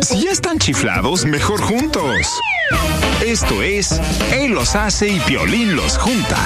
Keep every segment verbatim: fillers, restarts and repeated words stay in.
Si ya están chiflados, mejor juntos. Esto es Él los hace y Piolín los junta.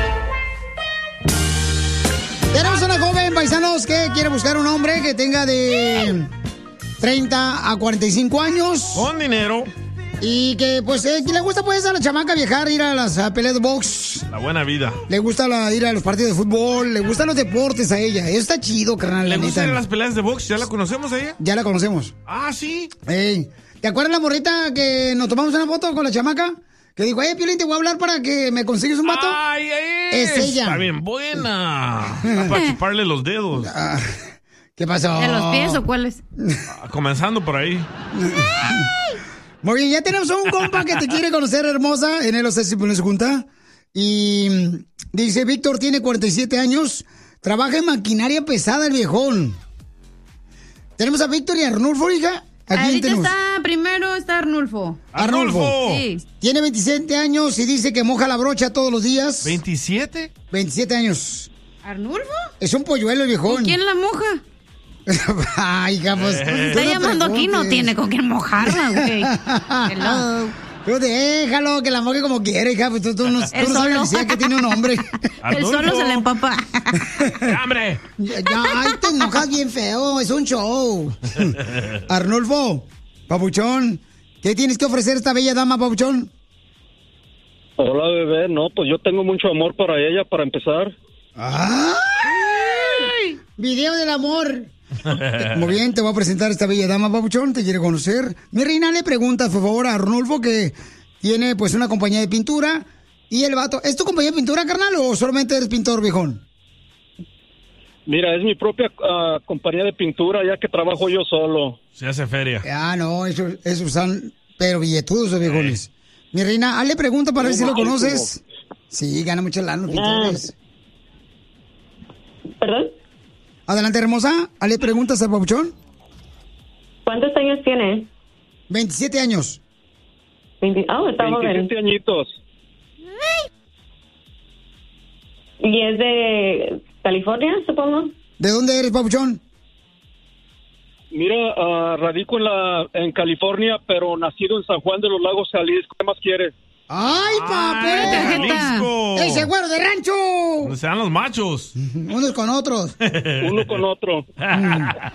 Tenemos una joven, paisanos, que quiere buscar un hombre que tenga de treinta a cuarenta y cinco años. Con dinero. Y que, pues, eh, que le gusta, pues, a la chamaca viajar, ir a las a peleas de box. La buena vida. Le gusta la, ir a los partidos de fútbol, le gustan los deportes a ella. Eso está chido, carnal, ¿Le la gustan neta. las peleas de box? ¿Ya la conocemos a ella? Ya la conocemos. Ah, ¿sí? Ey, ¿te acuerdas la morrita que nos tomamos una foto con la chamaca? Que dijo, eh, Piolín, te voy a hablar para que me consigues un vato. ¡Ay, ay! Es ella. Está bien buena. Está para chuparle los dedos. Ah, ¿qué pasó? ¿De los pies o cuáles? Ah, comenzando por ahí. Muy bien, ya tenemos a un compa que te quiere conocer, hermosa, en el Ocesio Piolín se junta. Y mm, dice, Víctor tiene cuarenta y siete años, trabaja en maquinaria pesada el viejón. Tenemos a Víctor y a Arnulfo, hija. Aquí Ahorita tenemos. está, primero está Arnulfo. Arnulfo. Sí. Tiene veintisiete años y dice que moja la brocha todos los días. ¿veintisiete? veintisiete años. ¿Arnulfo? Es un polluelo el viejón. ¿Con quién la moja? Ay, hija, pues. Pues está llamando aquí, no tiene con quién mojarla, güey. Hello. Pero déjalo, que la moje como quiere, hija. Pues tú, tú no, tú El no sabes solo. la necesidad que tiene un hombre. El solo se le empapa. ¡Hambre! Ya, ya, ay, te enojas bien feo, es un show. Arnulfo, papuchón, ¿qué tienes que ofrecer a esta bella dama, papuchón? Hola, bebé. No, pues yo tengo mucho amor para ella, para empezar. ¡Ay! Video del amor. Muy bien, te voy a presentar a esta bella dama, papuchón, te quiere conocer. Mi reina le pregunta, por favor, a Arnulfo, que tiene pues una compañía de pintura. Y el vato, ¿es tu compañía de pintura, carnal, o solamente eres pintor, viejón? Mira, es mi propia uh, compañía de pintura, ya que trabajo yo solo. Se hace feria. Ah, no, esos, esos son, pero billetudos los viejones. Mi reina, hazle pregunta para ver si lo conoces. Sí, gana mucho lana los pintores. ¿Perdón? Adelante, hermosa. Hazle preguntas al papuchón. ¿Cuántos años tiene? veintisiete años. veinte Ah, oh, está joven. veintisiete añitos. ¿Y es de California, supongo? ¿De dónde eres, papuchón? Mira, uh, radico en la en California, pero nacido en San Juan de los Lagos, Jalisco. ¿Qué más quieres? ¡Ay, papi! Jalisco! ¡Ese güero de rancho! Donde se dan los machos. Unos con otros. Uno con otro.